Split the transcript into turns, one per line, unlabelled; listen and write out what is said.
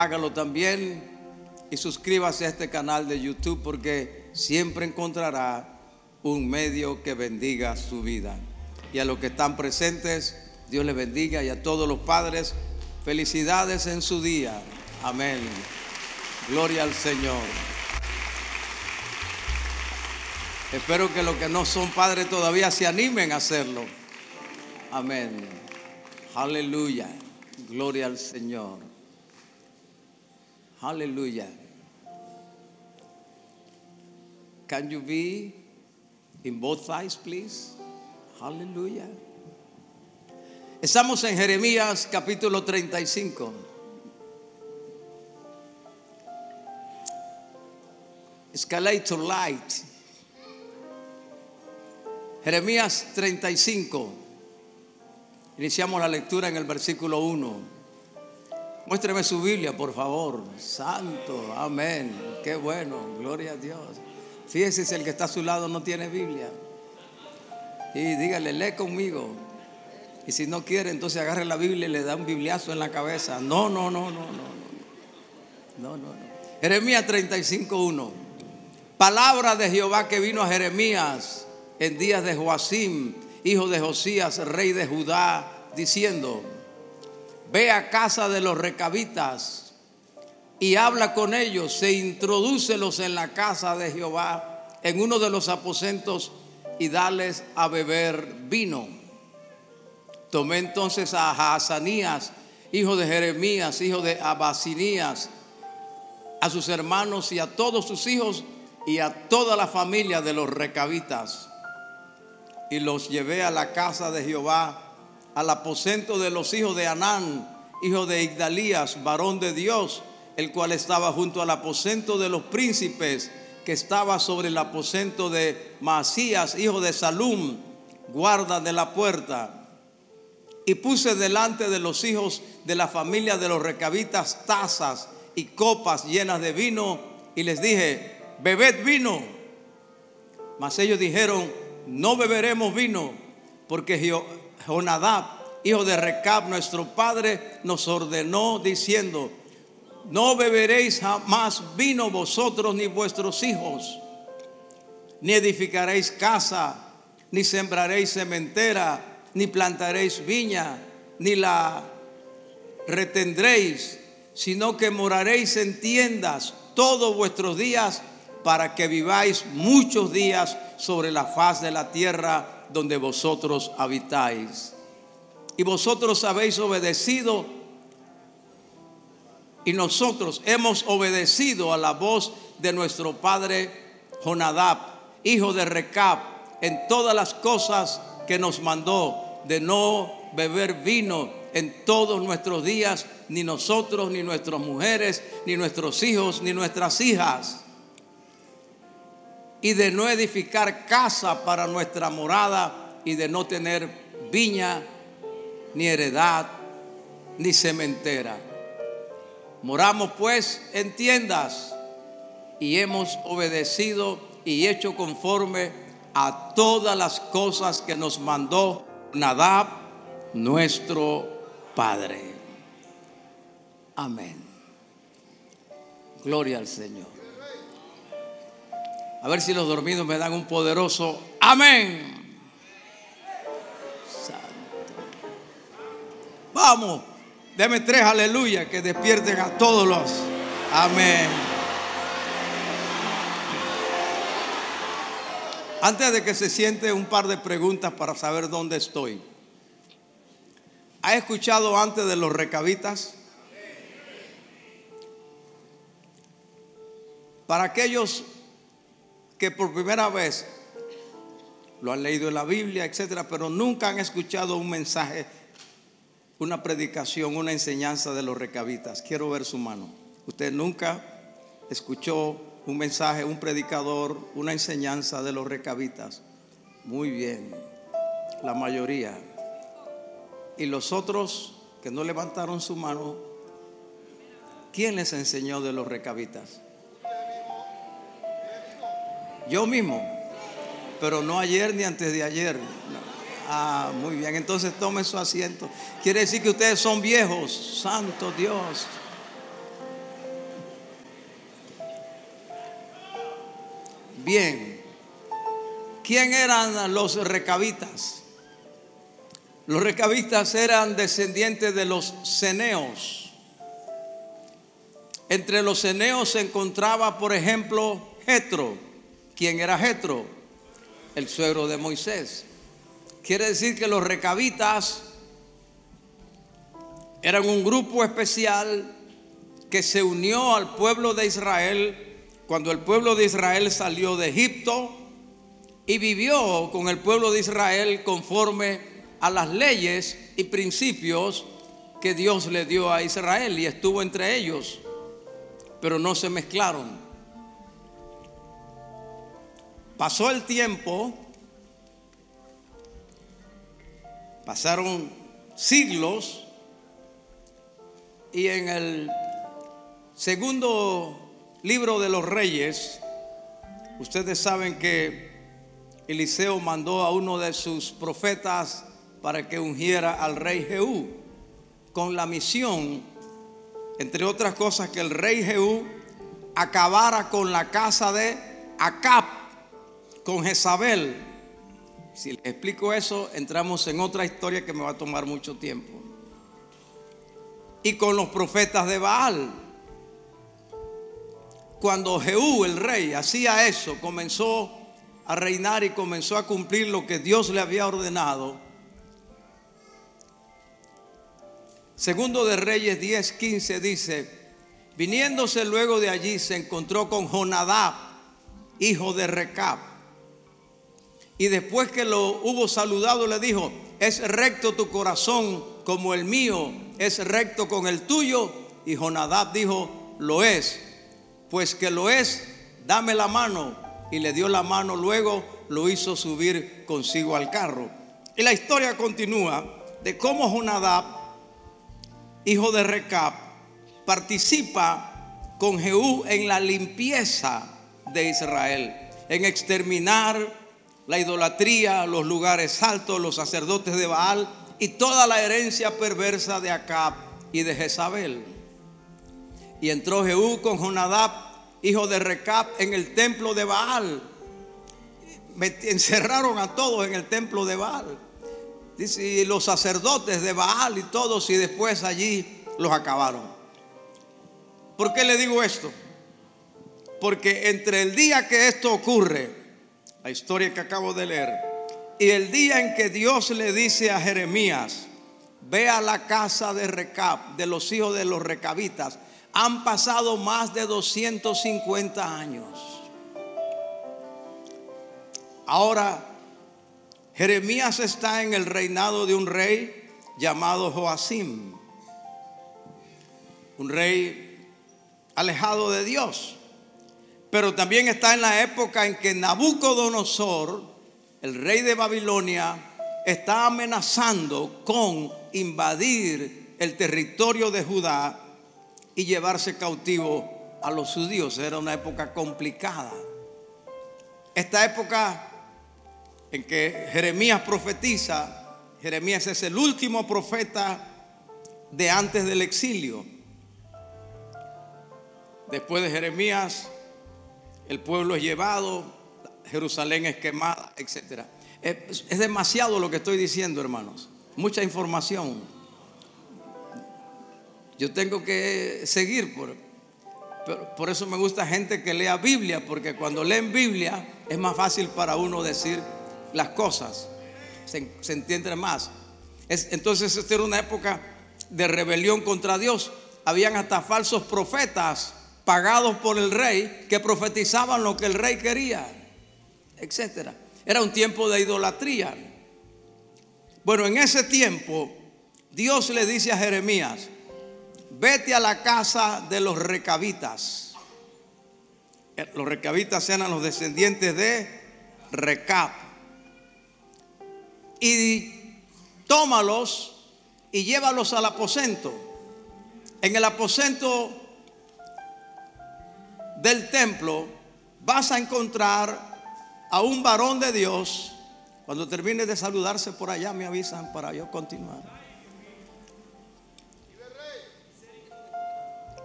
Hágalo también y suscríbase a este canal de YouTube porque siempre encontrará un medio que bendiga su vida. Y a los que están presentes, Dios les bendiga, y a todos los padres, felicidades en su día. Amén. Gloria al Señor. Espero que los que no son padres todavía se animen a hacerlo. Amén. Aleluya. Gloria al Señor. Aleluya. Can you be in both sides, please? Aleluya. Estamos en Jeremías capítulo 35. Escalator light. Jeremías 35. Iniciamos la lectura en el versículo 1. Muéstreme su Biblia, por favor. Santo, amén. Qué bueno, gloria a Dios. Fíjese si el que está a su lado no tiene Biblia. Y dígale, lee conmigo. Y si no quiere, entonces agarre la Biblia y le da un bibliazo en la cabeza. No. Jeremías 35:1. Palabra de Jehová que vino a Jeremías en días de Joacim, hijo de Josías, rey de Judá, diciendo: Ve a casa de los recabitas y habla con ellos, e introdúcelos en la casa de Jehová, en uno de los aposentos, y dales a beber vino. Tomé entonces a Jaazanías, hijo de Jeremías, hijo de Abasinías, a sus hermanos y a todos sus hijos y a toda la familia de los recabitas, y los llevé a la casa de Jehová, al aposento de los hijos de Anán, hijo de Igdalías, varón de Dios, el cual estaba junto al aposento de los príncipes, que estaba sobre el aposento de Maasías, hijo de Salum, guarda de la puerta. Y puse delante de los hijos de la familia de los recabitas tazas y copas llenas de vino, y les dije: bebed vino. Mas ellos dijeron: no beberemos vino, porque Jonadab, hijo de Recab, nuestro padre, nos ordenó diciendo: no beberéis jamás vino vosotros ni vuestros hijos, ni edificaréis casa, ni sembraréis sementera, ni plantaréis viña, ni la retendréis, sino que moraréis en tiendas todos vuestros días, para que viváis muchos días sobre la faz de la tierra donde vosotros habitáis. Y vosotros habéis obedecido, y nosotros hemos obedecido a la voz de nuestro padre Jonadab, hijo de Recab, en todas las cosas que nos mandó, de no beber vino en todos nuestros días, ni nosotros, ni nuestras mujeres, ni nuestros hijos, ni nuestras hijas, y de no edificar casa para nuestra morada, y de no tener viña, ni heredad, ni sementera. Moramos pues en tiendas, y hemos obedecido y hecho conforme a todas las cosas que nos mandó Nadab, nuestro padre. Amén. Gloria al Señor. A ver si los dormidos me dan un poderoso amén. Santo. Vamos, deme 3 aleluya que despierten a todos los amén. Antes de que se siente, un par de preguntas para saber dónde estoy. ¿Ha escuchado antes de los recabitas? Para aquellos que por primera vez lo han leído en la Biblia, etcétera, pero nunca han escuchado un mensaje, una predicación, una enseñanza de los recabitas, quiero ver su mano. ¿Usted nunca escuchó un mensaje, un predicador, una enseñanza de los recabitas? Muy bien, la mayoría. Y los otros que no levantaron su mano, ¿quién les enseñó de los recabitas? Yo mismo, pero no ayer ni antes de ayer. Ah, muy bien, entonces tomen su asiento. Quiere decir que ustedes son viejos. Santo Dios. Bien, ¿quién eran los recabitas? Los recabitas eran descendientes de los ceneos. Entre los ceneos se encontraba, por ejemplo, Jetro. ¿Quién era Jetro? El suegro de Moisés. Quiere decir que los recabitas eran un grupo especial que se unió al pueblo de Israel cuando el pueblo de Israel salió de Egipto y vivió con el pueblo de Israel conforme a las leyes y principios que Dios le dio a Israel, y estuvo entre ellos, pero no se mezclaron. Pasó el tiempo, pasaron siglos, y en el segundo libro de los Reyes, ustedes saben que Eliseo mandó a uno de sus profetas para que ungiera al rey Jehú, con la misión, entre otras cosas, que el rey Jehú acabara con la casa de Acab, con Jezabel. Si les explico eso, entramos en otra historia que me va a tomar mucho tiempo. Y con los profetas de Baal. Cuando Jehú, el rey, hacía eso, comenzó a reinar y comenzó a cumplir lo que Dios le había ordenado. Segundo de Reyes 10:15 dice: viniéndose luego de allí se encontró con Jonadab, hijo de Recab, y después que lo hubo saludado le dijo: es recto tu corazón como el mío es recto con el tuyo. Y Jonadab dijo: lo es. Pues que lo es, dame la mano. Y le dio la mano, luego lo hizo subir consigo al carro. Y la historia continúa de cómo Jonadab, hijo de Recab, participa con Jehú en la limpieza de Israel, en exterminar la idolatría, los lugares altos, los sacerdotes de Baal y toda la herencia perversa de Acab y de Jezabel. Y entró Jehú con Jonadab, hijo de Recab, en el templo de Baal. Encerraron a todos en el templo de Baal. Dice, y los sacerdotes de Baal y todos, y después allí los acabaron. ¿Por qué le digo esto? Porque entre el día que esto ocurre, la historia que acabo de leer, y el día en que Dios le dice a Jeremías: ve a la casa de Recab, de los hijos de los recabitas, han pasado más de 250 años. Ahora Jeremías está en el reinado de un rey llamado Joacim, un rey alejado de Dios. Pero también está en la época en que Nabucodonosor, el rey de Babilonia, está amenazando con invadir el territorio de Judá y llevarse cautivo a los judíos. Era una época complicada. Esta época en que Jeremías profetiza, Jeremías es el último profeta de antes del exilio. Después de Jeremías, el pueblo es llevado, Jerusalén es quemada, etc. Es demasiado lo que estoy diciendo, hermanos. Mucha información. Yo tengo que seguir por eso me gusta gente que lea Biblia, porque cuando leen Biblia es más fácil para uno decir las cosas, se entiende más. Entonces esta era una época de rebelión contra Dios. Habían hasta falsos profetas pagados por el rey que profetizaban lo que el rey quería, etcétera. Era un tiempo de idolatría. Bueno, en ese tiempo Dios le dice a Jeremías: vete a la casa de los recabitas. Los recabitas eran los descendientes de Recab. Y tómalos y llévalos al aposento. En el aposento del templo vas a encontrar a un varón de Dios. Cuando termine de saludarse por allá me avisan para yo continuar.